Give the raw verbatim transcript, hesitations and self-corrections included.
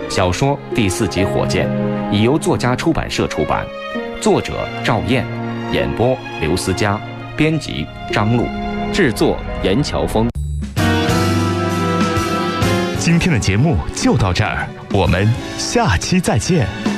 小说《第四级火箭》已由作家出版社出版，作者赵燕，演播刘思佳，编辑张璐，制作严乔峰。 今天的节目就到这儿，我们下期再见。